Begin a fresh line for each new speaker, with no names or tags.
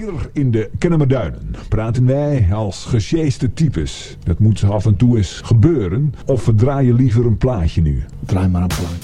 Hier in de Kennemerduinen praten wij als gesjeeste types. Dat moet af en toe eens gebeuren. Of we draaien liever een plaatje nu?
Draai maar een plaatje.